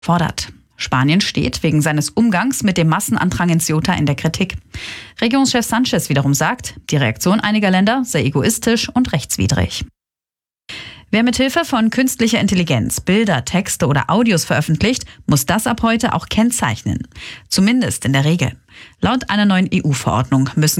fordert. Spanien steht wegen seines Umgangs mit dem Massenandrang in Ceuta in der Kritik. Regierungschef Sánchez wiederum sagt, die Reaktion einiger Länder sei egoistisch und rechtswidrig. Wer mit Hilfe von künstlicher Intelligenz Bilder, Texte oder Audios veröffentlicht, muss das ab heute auch kennzeichnen. Zumindest in der Regel. Laut einer neuen EU-Verordnung müssen